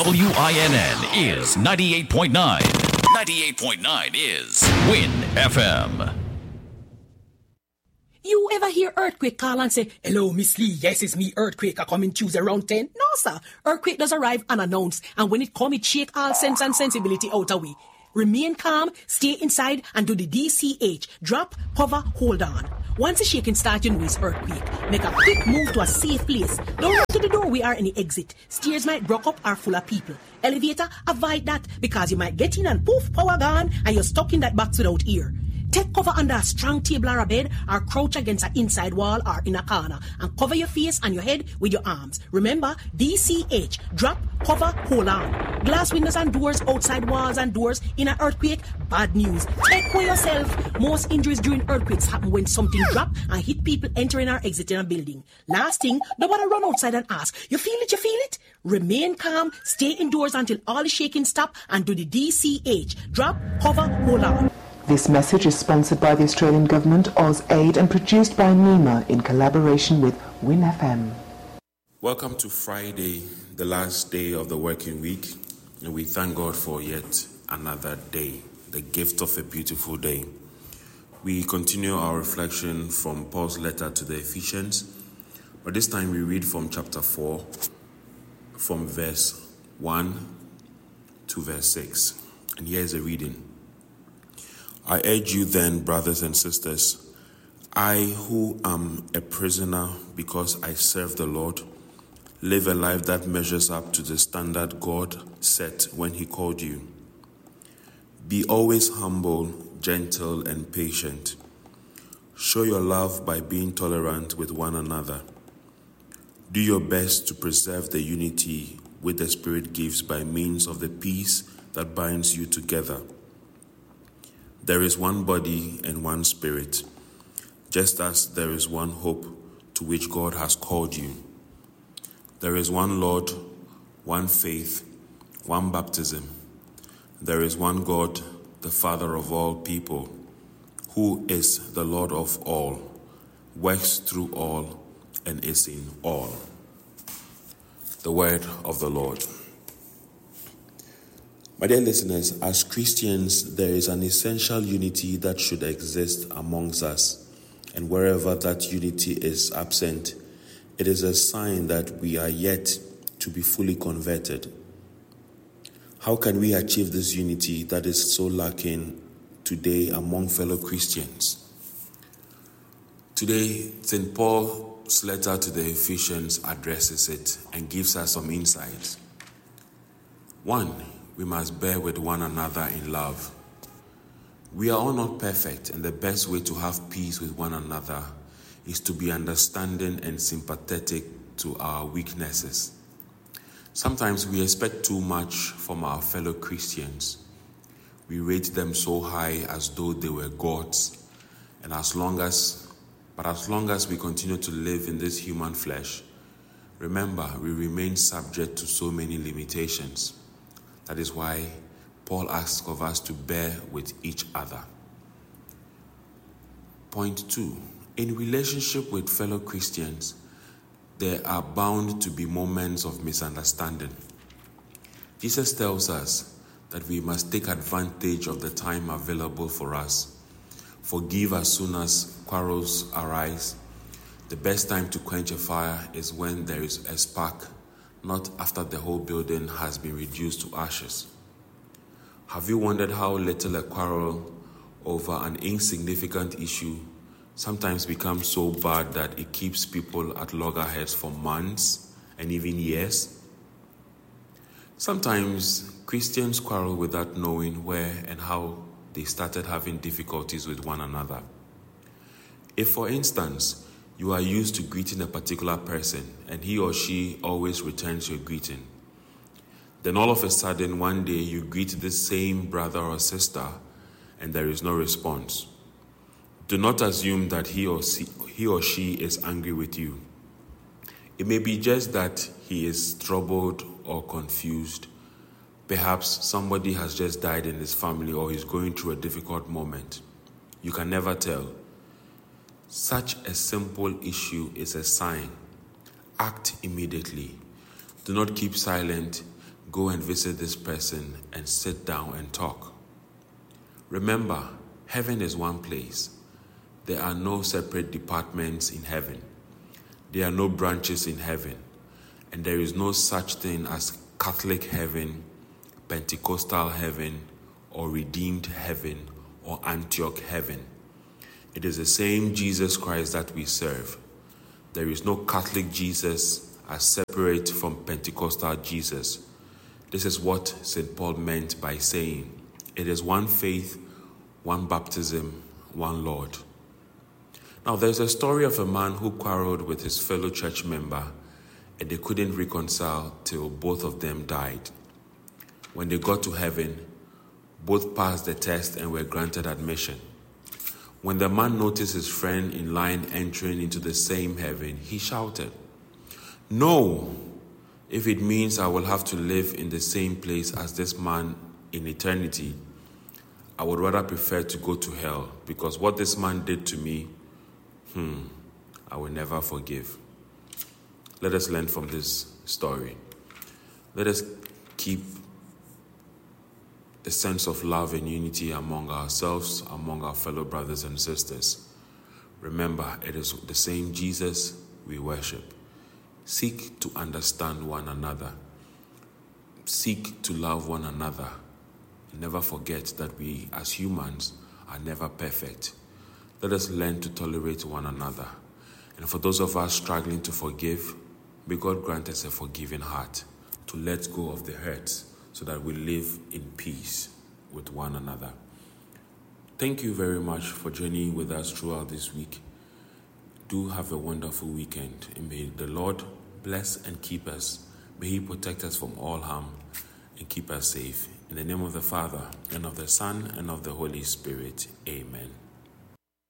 WINN is 98.9. 98.9 is Win FM. You ever hear Earthquake call and say, "Hello, Miss Lee, yes, it's me, Earthquake, I come in Tuesday around 10? No, sir. Earthquake does arrive unannounced, and when it come, it shake all sense and sensibility out of we. Remain calm, stay inside, and do the DCH. Drop, cover, hold on. Once the shaking starts, you know it's earthquake. Make a quick move to a safe place. Don't run to the doorway or any exit. Stairs might block up or full of people. Elevator, avoid that, because you might get in and poof, power gone, and you're stuck in that box without ear. Take cover under a strong table or a bed, or crouch against an inside wall or in a corner, and cover your face and your head with your arms. Remember, DCH, drop, cover, hold on. Glass windows and doors, outside walls and doors in an earthquake, bad news. Take care yourself. Most injuries during earthquakes happen when something drop and hit people entering or exiting a building. Last thing, nobody run outside and ask, you feel it, you feel it? Remain calm, stay indoors until all the shaking stop, and do the DCH, drop, cover, hold on. This message is sponsored by the Australian Government, AusAid, and produced by NEMA in collaboration with Win FM. Welcome to Friday, the last day of the working week, and we thank God for yet another day, the gift of a beautiful day. We continue our reflection from Paul's letter to the Ephesians, but this time we read from chapter 4, from verse 1 to verse 6. And here's a reading. I urge you then, brothers and sisters, I who am a prisoner because I serve the Lord, live a life that measures up to the standard God set when he called you. Be always humble, gentle, and patient. Show your love by being tolerant with one another. Do your best to preserve the unity which the Spirit gives by means of the peace that binds you together. There is one body and one Spirit, just as there is one hope to which God has called you. There is one Lord, one faith, one baptism. There is one God, the Father of all people, who is the Lord of all, works through all, and is in all. The word of the Lord. My dear listeners, as Christians, there is an essential unity that should exist amongst us, and wherever that unity is absent, it is a sign that we are yet to be fully converted. How can we achieve this unity that is so lacking today among fellow Christians? Today, St. Paul's letter to the Ephesians addresses it and gives us some insights. 1, we must bear with one another in love. We are all not perfect, and the best way to have peace with one another is to be understanding and sympathetic to our weaknesses. Sometimes we expect too much from our fellow Christians. We rate them so high as though they were gods, and as long as we continue to live in this human flesh, remember, we remain subject to so many limitations. That is why Paul asks of us to bear with each other. Point 2. In relationship with fellow Christians, there are bound to be moments of misunderstanding. Jesus tells us that we must take advantage of the time available for us. Forgive as soon as quarrels arise. The best time to quench a fire is when there is a spark, not after the whole building has been reduced to ashes. Have you wondered how little a quarrel over an insignificant issue sometimes becomes so bad that it keeps people at loggerheads for months and even years? Sometimes Christians quarrel without knowing where and how they started having difficulties with one another. If, for instance, you are used to greeting a particular person and he or she always returns your greeting, then all of a sudden one day you greet this same brother or sister and there is no response. Do not assume that he or she is angry with you. It may be just that he is troubled or confused. Perhaps somebody has just died in his family or is going through a difficult moment. You can never tell. Such a simple issue is a sign. Act immediately. Do not keep silent. go and visit this person and sit down and talk. Remember, heaven is one place. There are no separate departments in heaven. There are no branches in heaven. And there is no such thing as Catholic heaven, Pentecostal heaven, or Redeemed heaven, or Antioch heaven. It is the same Jesus Christ that we serve. There is no Catholic Jesus as separate from Pentecostal Jesus. This is what St. Paul meant by saying, it is one faith, one baptism, one Lord. Now, there's a story of a man who quarreled with his fellow church member, and they couldn't reconcile till both of them died. When they got to heaven, both passed the test and were granted admission. When the man noticed his friend in line entering into the same heaven, he shouted, "No! If it means I will have to live in the same place as this man in eternity, I would rather prefer to go to hell, because what this man did to me, I will never forgive." Let us learn from this story. Let us keep a sense of love and unity among ourselves, among our fellow brothers and sisters. Remember, it is the same Jesus we worship. Seek to understand one another. Seek to love one another. Never forget that we, as humans, are never perfect. Let us learn to tolerate one another. And for those of us struggling to forgive, may God grant us a forgiving heart to let go of the hurts so that we live in peace with one another. Thank you very much for journeying with us throughout this week. Do have a wonderful weekend, and may the Lord bless and keep us. May He protect us from all harm and keep us safe. In the name of the Father, and of the Son, and of the Holy Spirit. Amen.